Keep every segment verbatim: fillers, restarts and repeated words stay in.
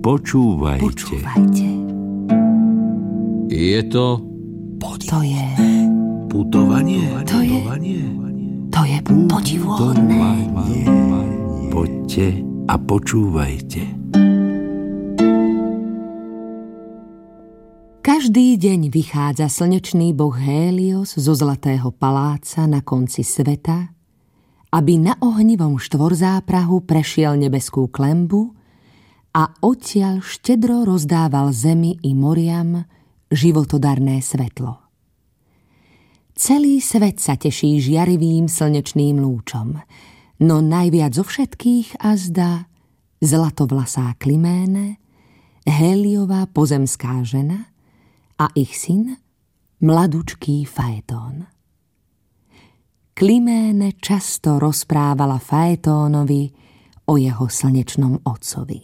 počúvajte. Počúvajte. Je to... To je... Putovanie. To je... To je podivuhodné. Poďte a počúvajte. Každý deň vychádza slnečný boh Hélios zo zlatého paláca na konci sveta, aby na ohnivom štvorzáprahu prešiel nebeskú klembu a odtiaľ štedro rozdával zemi i moriam životodarné svetlo. Celý svet sa teší žiarivým slnečným lúčom, no najviac zo všetkých azda zlatovlasá Kliméne, Héliová pozemská žena a ich syn, mladučký Faetón. Kliméne často rozprávala Faetónovi o jeho slnečnom otcovi.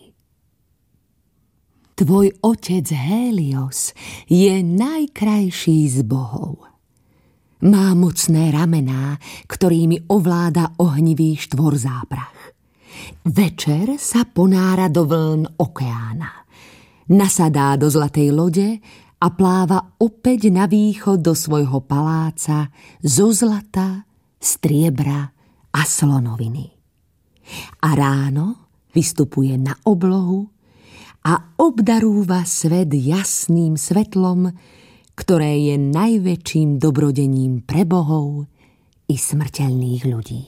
Tvoj otec Hélios je najkrajší z bohov. Má mocné ramená, ktorými ovláda ohnivý štvorzáprach. Večer sa ponára do vln okeána. Nasadá do zlatej lode a pláva opäť na východ do svojho paláca zo zlata, striebra a slonoviny. A ráno vystupuje na oblohu a obdarúva svet jasným svetlom, ktoré je najväčším dobrodením pre bohov i smrteľných ľudí.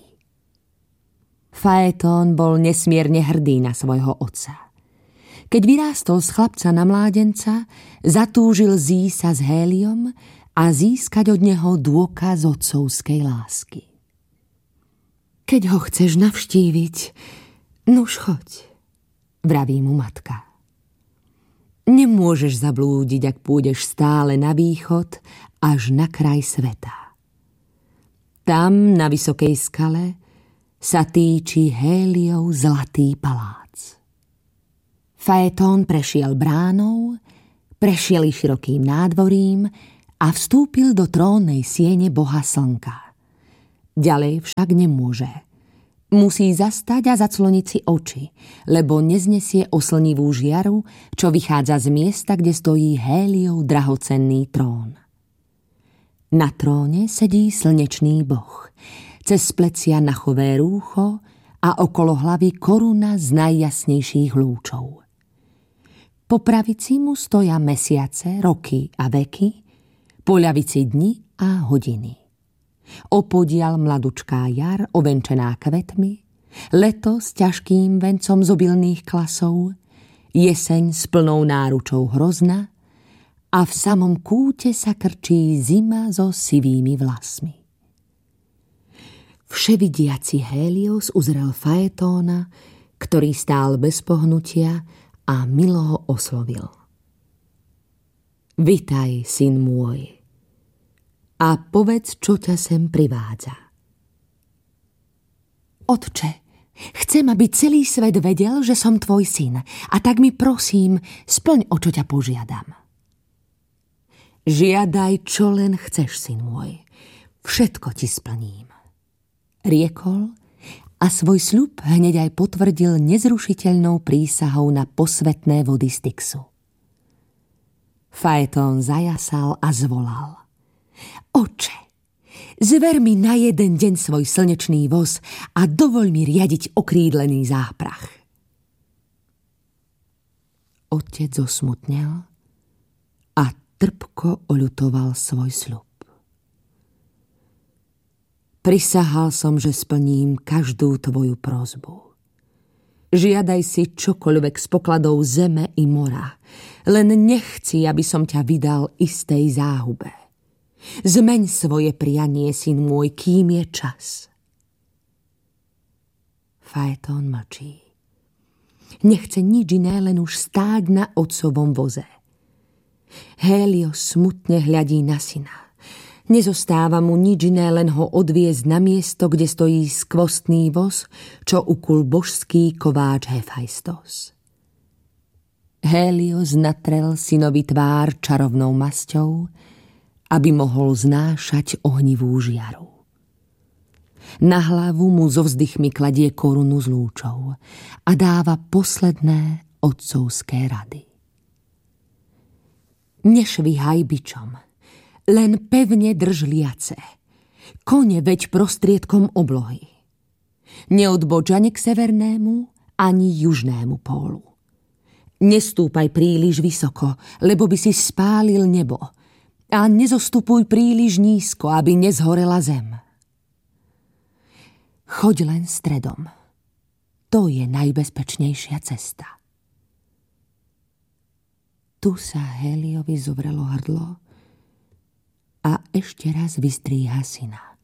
Faetón bol nesmierne hrdý na svojho otca. Keď vyrástol z chlapca na mládenca, zatúžil zísť sa s Héliom a získať od neho dôkaz otcovskej lásky. Keď ho chceš navštíviť, nuž choď, vraví mu matka. Nemôžeš zablúdiť, ak pôjdeš stále na východ až na kraj sveta. Tam, na vysokej skale, sa týči Héliov zlatý palác. Faetón prešiel bránou, prešiel širokým nádvorím a vstúpil do trónnej siene boha slnka. Ďalej však nemôže. Musí zastať a zacloniť si oči, lebo neznesie oslnivú žiaru, čo vychádza z miesta, kde stojí Héliov drahocenný trón. Na tróne sedí slnečný boh, cez plecia nachové rúcho a okolo hlavy koruna z najjasnejších lúčov. Po pravici mu stoja mesiace, roky a veky, po ľavici dni a hodiny. Opodiaľ mladučká jar, ovenčená kvetmi, leto s ťažkým vencom z obilných klasov, jeseň s plnou náručou hrozna a v samom kúte sa krčí zima so sivými vlasmi. Vševidiaci Hélios uzrel Faetóna, ktorý stál bez pohnutia a milo ho oslovil. Vitaj, syn môj, a povedz, čo ťa sem privádza. Otče, chcem, aby celý svet vedel, že som tvoj syn, a tak mi prosím, splň, o čo ťa požiadam. Žiadaj, čo len chceš, syn môj, všetko ti splním, riekol a svoj sľub hneď aj potvrdil nezrušiteľnou prísahou na posvetné vody Styxu. Faetón zajasal a zvolal. Oče, zver mi na jeden deň svoj slnečný voz a dovoľ mi riadiť okrídlený záprach. Otec zosmutnel a trpko oľutoval svoj sľub. Prisahal som, že splním každú tvoju prosbu. Žiadaj si čokoľvek z pokladov zeme i mora, len nechci, aby som ťa vydal istej záhube. Zmeň svoje prianie, syn môj, kým je čas. Faetón mlčí. Nechce nič iné, len už stáť na otcovom voze. Hélios smutne hľadí na syna. Nezostáva mu nič iné, len ho odviezť na miesto, kde stojí skvostný voz, čo ukul božský kováč Hefajstos. Hélios natrel synovi tvár čarovnou masťou, aby mohol znášať ohnivú žiaru. Na hlavu mu so vzdychmi kladie korunu z lúčov a dáva posledné otcovské rady. Nešvíhaj bičom, len pevne drž liace. Kone veď prostriedkom oblohy. Neodboč ani k severnému, ani južnému pólu. Nestúpaj príliš vysoko, lebo by si spálil nebo. A nezostupuj príliš nízko, aby nezhorela zem. Choď len stredom. To je najbezpečnejšia cesta. Tu sa Héliovi zovrelo hrdlo a ešte raz vyzdvíha syna.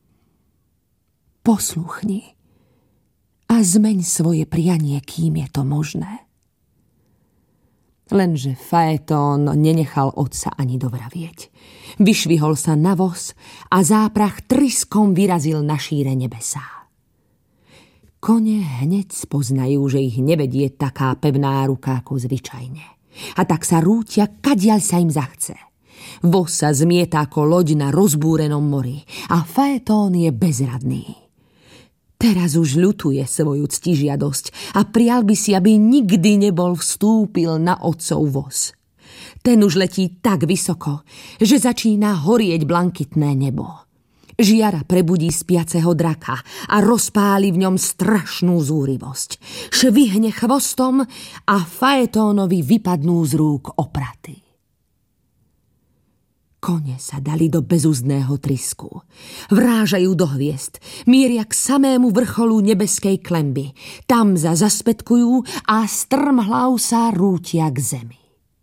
Posluchni a zmeň svoje prianie, kým je to možné. Lenže Faetón nenechal otca ani dovravieť. Vyšvihol sa na voz a záprach tryskom vyrazil na šíre nebesá. Kone hneď spoznajú, že ich nevedie taká pevná ruka ako zvyčajne. A tak sa rútia, kadiaľ sa im zachce. Voz sa zmieta ako loď na rozbúrenom mori a Faetón je bezradný. Teraz už ľutuje svoju ctižiadosť a prial by si, aby nikdy nebol vstúpil na otcov voz. Ten už letí tak vysoko, že začína horieť blankitné nebo. Žiara prebudí spiaceho draka a rozpáli v ňom strašnú zúrivosť. Švihne chvostom a Faetónovi vypadnú z rúk opraty. Kone sa dali do bezúzdného trysku. Vrážajú do hviezd, mieria k samému vrcholu nebeskej klemby. Tam za zaspätkujú a strmhlav sa rútia k zemi.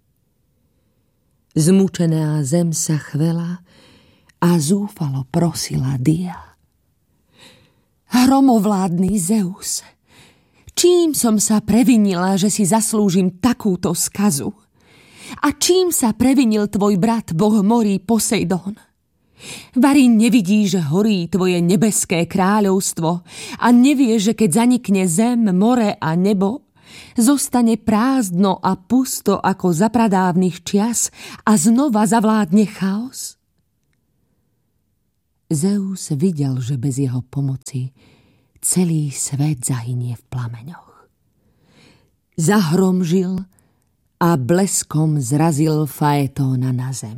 Zmučená zem sa chvela a zúfalo prosila Dia. Hromovládny Zeus, čím som sa previnila, že si zaslúžim takúto skazu? A čím sa previnil tvoj brat, boh morí Poseidón? Vari nevidí, že horí tvoje nebeské kráľovstvo a nevie, že keď zanikne zem, more a nebo, zostane prázdno a pusto ako za pradávnych čias a znova zavládne chaos? Zeus videl, že bez jeho pomoci celý svet zahynie v plameňoch. Zahromžil a bleskom zrazil Faetóna na zem.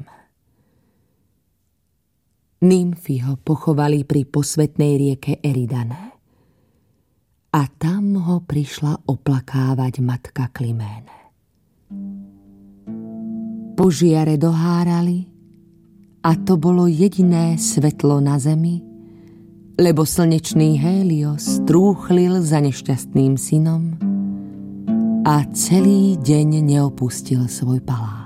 Nymfy ho pochovali pri posvätnej rieke Eridane a tam ho prišla oplakávať matka Kliméne. Požiare dohárali a to bolo jediné svetlo na zemi, lebo slnečný Hélios trúchlil za nešťastným synom a celý deň neopustil svoj palác.